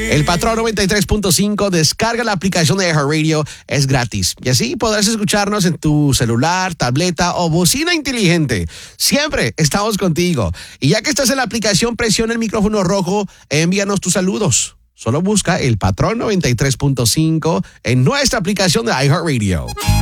El Patrón 93.5, descarga la aplicación de iHeartRadio, es gratis. Y así podrás escucharnos en tu celular, tableta o bocina inteligente. Siempre estamos contigo. Y ya que estás en la aplicación, presiona el micrófono rojo, envíanos tus saludos. Solo busca el Patrón 93.5 en nuestra aplicación de iHeartRadio.